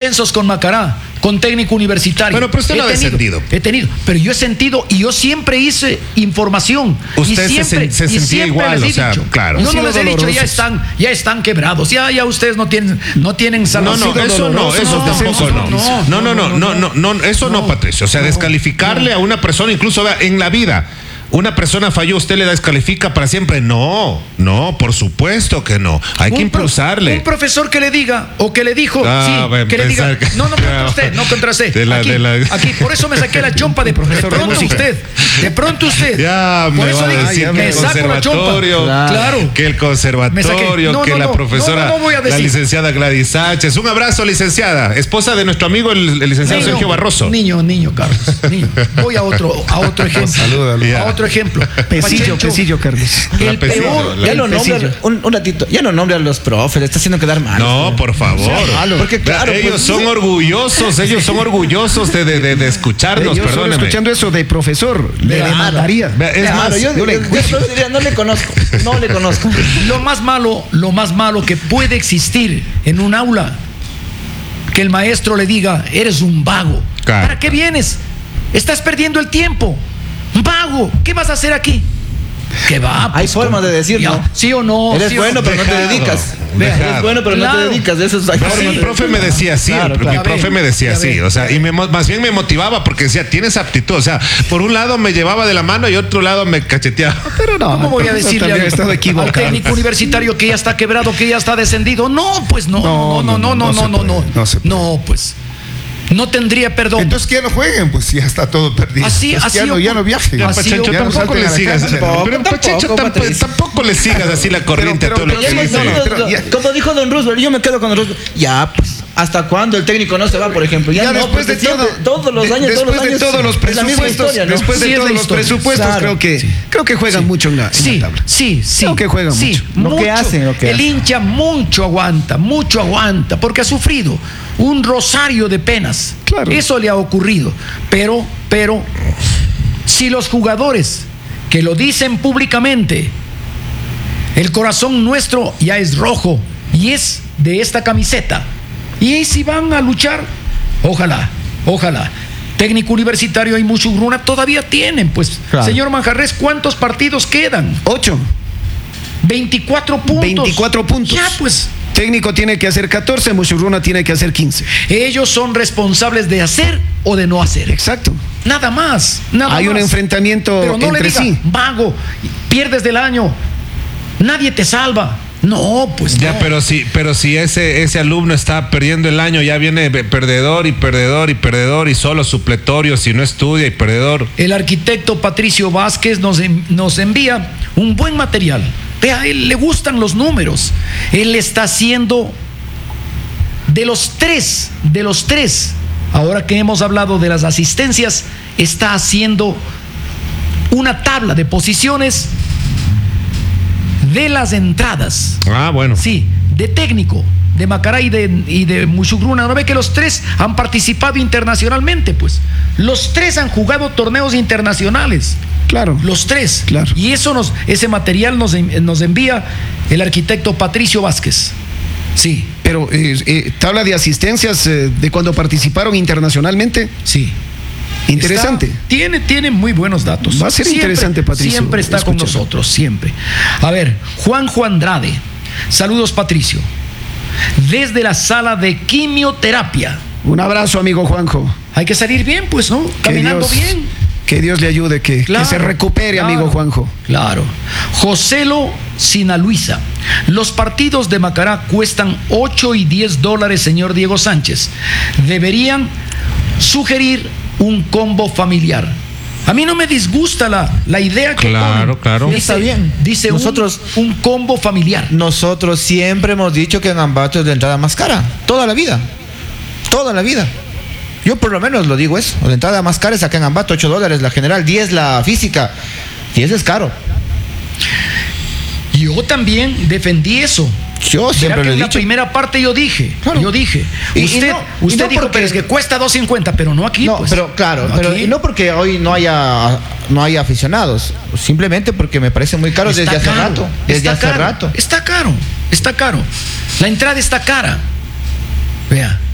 lienzos con Macará, con técnico universitario. Bueno, pero usted no ha descendido. He tenido, pero yo he sentido y yo siempre hice información. Usted y siempre, se sentía igual, o sea, claro. No les he dicho, ya están quebrados, ya ustedes no tienen salvación. No, eso tampoco no, eso no, Patricio. O sea, descalificarle a una persona, incluso en la vida. Una persona falló, ¿usted le descalifica para siempre? No, por supuesto que no. Hay que impulsarle. Un profesor que le diga, o que le dijo, que le diga, no contra usted. Aquí, por eso me saqué la chompa de profesor. De pronto usted. Ya por me eso va a decir que el conservatorio, claro. que el conservatorio, que la profesora, la licenciada Gladys Sánchez. Un abrazo, licenciada, esposa de nuestro amigo el licenciado Sergio Barroso. Niño, Carlos. Voy a otro ejemplo. Salúdalo. Otro ejemplo. Pesillo, Carlos. El peor. Ya lo nombra, un ratito, ya no nombra a los profes, le está haciendo quedar mal. No, por favor. Porque claro, ellos son orgullosos de escucharnos, perdóneme. Escuchando eso de profesor, le demandaría. Es más, yo no le conozco. Lo más malo que puede existir en un aula, que el maestro le diga, eres un vago. Claro. ¿Para qué vienes? Estás perdiendo el tiempo. Vago, ¿qué vas a hacer aquí? ¿Qué va? Hay formas de decirlo. ¿Sí o no? Eres bueno, pero no te dedicas. Eres bueno, pero no te dedicas. Eso es mi profe me decía así. Mi profe me decía así. O sea, y más bien me motivaba porque decía, tienes aptitud. O sea, por un lado me llevaba de la mano y otro lado me cacheteaba. Pero no, ¿cómo voy a decirle al técnico universitario que ya está quebrado, que ya está descendido? No, pues no. No, pues. No tendría perdón. Entonces que ya no jueguen, pues ya está todo perdido. Así ya no viajen. Pachecho, tampoco le sigas. Pero Pachecho, tampoco le sigas así la corriente a todo lo que dice. Como dijo Don Roosevelt, yo me quedo con Don Roosevelt. Ya, pues, ¿hasta cuándo el técnico no se va, por ejemplo? Ya no, después de todos los años, después de todos los presupuestos, después de todos los presupuestos, creo que juegan mucho en la tabla. Sí. Creo que juegan mucho. Lo que hacen. El hincha mucho aguanta, porque ha sufrido un rosario de penas. Claro. Eso le ha ocurrido. Pero, si los jugadores que lo dicen públicamente, el corazón nuestro ya es rojo y es de esta camiseta, y si van a luchar, ojalá. Técnico Universitario y Muchugruna todavía tienen, pues. Claro. Señor Manjarres, ¿cuántos partidos quedan? 8. 24 puntos. 24 puntos. Ya, pues. Técnico tiene que hacer 14, Muchugruna tiene que hacer 15. Ellos son responsables de hacer o de no hacer. Exacto. Nada más. Hay un enfrentamiento pero no entre le diga, sí. Vago, pierdes del año, nadie te salva. No, pues ya, no. pero si ese alumno está perdiendo el año, ya viene perdedor y solo supletorio, si no estudia y perdedor. El arquitecto Patricio Vázquez nos envía un buen material. A él le gustan los números. Él está haciendo de los tres, ahora que hemos hablado de las asistencias, está haciendo una tabla de posiciones de las entradas. Bueno. Sí, de técnico, de Macará y de Muchugruna. ¿No ve que los tres han participado internacionalmente? Pues los tres han jugado torneos internacionales. Claro. Los tres. Claro. Y ese material nos envía el arquitecto Patricio Vázquez. Sí. Pero tabla de asistencias de cuando participaron internacionalmente. Sí. Interesante. Tiene muy buenos datos. Va a ser interesante, Patricio. Siempre está con nosotros, siempre. A ver, Juanjo Andrade. Saludos, Patricio. Desde la sala de quimioterapia. Un abrazo, amigo Juanjo. Hay que salir bien, pues, ¿no? Caminando bien. Que Dios le ayude, que se recupere, amigo Juanjo. Claro. Joselo Sinaluisa. Los partidos de Macará cuestan $8 y $10, señor Diego Sánchez. Deberían sugerir un combo familiar. A mí no me disgusta la idea que Claro. Dice, está bien. Dice nosotros un combo familiar. Nosotros siempre hemos dicho que en Ambato es la entrada más cara. Toda la vida. Yo por lo menos lo digo eso. La entrada más cara es acá en Ambato, $8 la general, 10 la física. 10 es caro. Yo también defendí eso. Yo siempre lo he en dicho. la primera parte yo dije. Claro. Usted dijo, pero es que cuesta $2.50, pero no aquí. No, pues. pero claro, no pero aquí. y no porque hoy no haya aficionados, simplemente porque me parece muy caro desde hace rato. Está caro. La entrada está cara. Vea.